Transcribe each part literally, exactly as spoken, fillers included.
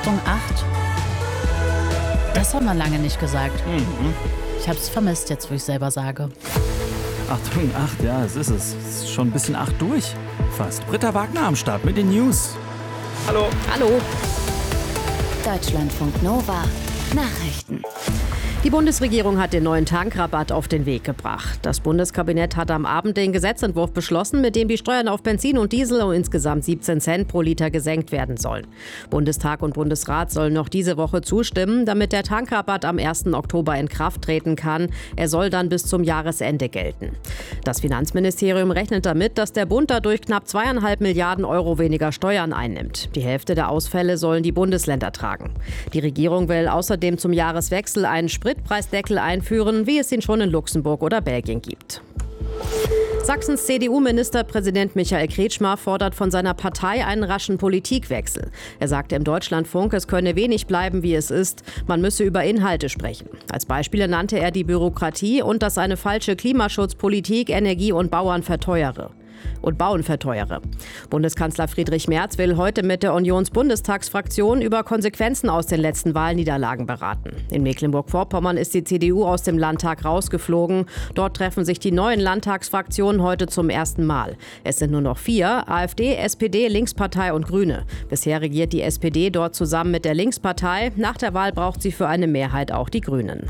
Achtung, acht. Das haben wir lange nicht gesagt. Mhm. Ich habe es vermisst jetzt, wo ich selber sage. Achtung, acht, ja, es ist es. Es ist schon ein bisschen acht durch. Fast. Britta Wagner am Start mit den News. Hallo. Hallo. Deutschlandfunk Nova. Nachrichten. Die Bundesregierung hat den neuen Tankrabatt auf den Weg gebracht. Das Bundeskabinett hat am Abend den Gesetzentwurf beschlossen, mit dem die Steuern auf Benzin und Diesel um insgesamt siebzehn Cent pro Liter gesenkt werden sollen. Bundestag und Bundesrat sollen noch diese Woche zustimmen, damit der Tankrabatt am ersten Oktober in Kraft treten kann. Er soll dann bis zum Jahresende gelten. Das Finanzministerium rechnet damit, dass der Bund dadurch knapp zweieinhalb Milliarden Euro weniger Steuern einnimmt. Die Hälfte der Ausfälle sollen die Bundesländer tragen. Die Regierung will außerdem zum Jahreswechsel einen Spritpreisdeckel einführen, wie es ihn schon in Luxemburg oder Belgien gibt. Sachsens C D U-Ministerpräsident Michael Kretschmer fordert von seiner Partei einen raschen Politikwechsel. Er sagte im Deutschlandfunk, es könne wenig bleiben, wie es ist. Man müsse über Inhalte sprechen. Als Beispiele nannte er die Bürokratie und dass eine falsche Klimaschutzpolitik Energie und Bauern verteuere. und Bauen verteuere. Bundeskanzler Friedrich Merz will heute mit der Unionsbundestagsfraktion über Konsequenzen aus den letzten Wahlniederlagen beraten. In Mecklenburg-Vorpommern ist die C D U aus dem Landtag rausgeflogen. Dort treffen sich die neuen Landtagsfraktionen heute zum ersten Mal. Es sind nur noch vier: AfD, S P D, Linkspartei und Grüne. Bisher regiert die S P D dort zusammen mit der Linkspartei. Nach der Wahl braucht sie für eine Mehrheit auch die Grünen.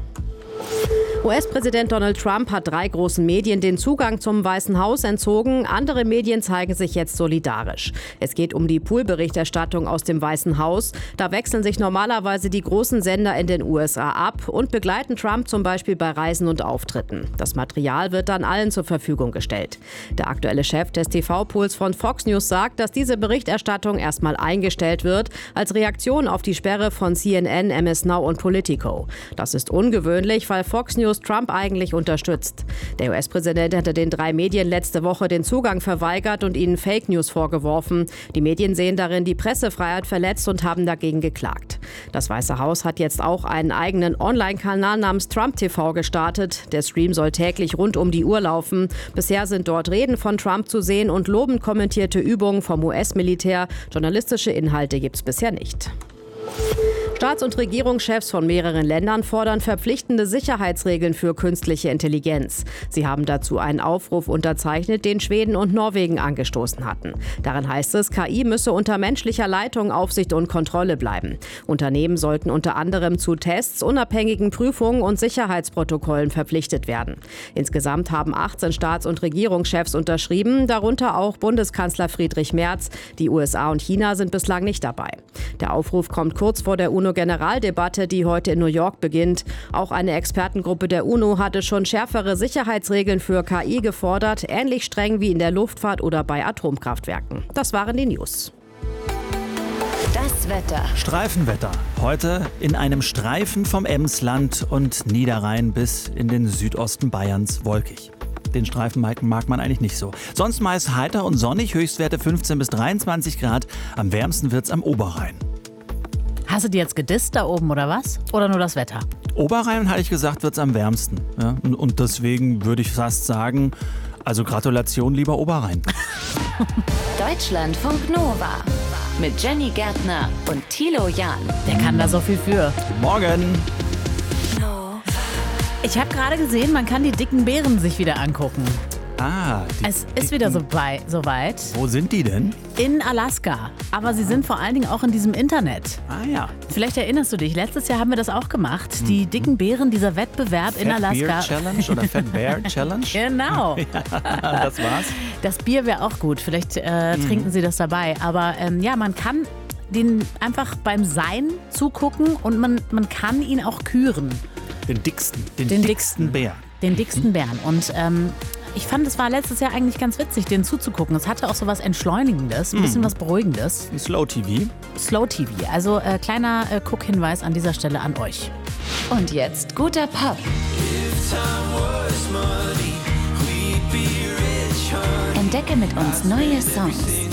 U S-Präsident Donald Trump hat drei großen Medien den Zugang zum Weißen Haus entzogen. Andere Medien zeigen sich jetzt solidarisch. Es geht um die Pool-Berichterstattung aus dem Weißen Haus. Da wechseln sich normalerweise die großen Sender in den U S A ab und begleiten Trump zum Beispiel bei Reisen und Auftritten. Das Material wird dann allen zur Verfügung gestellt. Der aktuelle Chef des T V-Pools von Fox News sagt, dass diese Berichterstattung erstmal eingestellt wird, als Reaktion auf die Sperre von C N N, M S Now und Politico. Das ist ungewöhnlich, weil Fox News Trump eigentlich unterstützt. Der U S-Präsident hatte den drei Medien letzte Woche den Zugang verweigert und ihnen Fake News vorgeworfen. Die Medien sehen darin die Pressefreiheit verletzt und haben dagegen geklagt. Das Weiße Haus hat jetzt auch einen eigenen Online-Kanal namens Trump T V gestartet. Der Stream soll täglich rund um die Uhr laufen. Bisher sind dort Reden von Trump zu sehen und lobend kommentierte Übungen vom U S-Militär. Journalistische Inhalte gibt es bisher nicht. Staats- und Regierungschefs von mehreren Ländern fordern verpflichtende Sicherheitsregeln für künstliche Intelligenz. Sie haben dazu einen Aufruf unterzeichnet, den Schweden und Norwegen angestoßen hatten. Darin heißt es, K I müsse unter menschlicher Leitung, Aufsicht und Kontrolle bleiben. Unternehmen sollten unter anderem zu Tests, unabhängigen Prüfungen und Sicherheitsprotokollen verpflichtet werden. Insgesamt haben achtzehn Staats- und Regierungschefs unterschrieben, darunter auch Bundeskanzler Friedrich Merz. Die U S A und China sind bislang nicht dabei. Der Aufruf kommt kurz vor der UNO-Generaldebatte, die heute in New York beginnt. Auch eine Expertengruppe der UNO hatte schon schärfere Sicherheitsregeln für K I gefordert, ähnlich streng wie in der Luftfahrt oder bei Atomkraftwerken. Das waren die News. Das Wetter. Streifenwetter. Heute in einem Streifen vom Emsland und Niederrhein bis in den Südosten Bayerns wolkig. Den Streifen mag man eigentlich nicht so. Sonst meist heiter und sonnig, Höchstwerte fünfzehn bis dreiundzwanzig Grad. Am wärmsten wird's am Oberrhein. Hast du die jetzt gedisst da oben oder was? Oder nur das Wetter? Oberrhein, hatte ich gesagt, wird's am wärmsten. Ja, und, und deswegen würde ich fast sagen, also Gratulation, lieber Oberrhein. Deutschlandfunk Nova. Mit Jenny Gärtner und Thilo Jahn. Der kann da so viel für. Morgen. Ich habe gerade gesehen, man kann die dicken Bären sich wieder angucken. Ah, die Es ist dicken- wieder so bei, soweit. Wo sind die denn? In Alaska. Aber sie sind vor allen Dingen auch in diesem Internet. Ah ja. Vielleicht erinnerst du dich, letztes Jahr haben wir das auch gemacht. Die dicken Bären, dieser Wettbewerb in Fat Bear Alaska. Challenge oder Fat Bear Challenge? Genau. Das war's. Das Bier wäre auch gut. Vielleicht äh, trinken sie das dabei. Aber ähm, ja, man kann den einfach beim Sein zugucken und man, man kann ihn auch küren. Den dicksten, den, Den dicksten Bär. Den dicksten Bären. Und ähm, ich fand, es war letztes Jahr eigentlich ganz witzig, den zuzugucken. Es hatte auch so was Entschleunigendes, ein bisschen was Beruhigendes. Ein Slow T V. Slow T V. Also äh, kleiner äh, Guckhinweis an dieser Stelle an euch. Und jetzt guter Pop. Entdecke mit uns neue Songs.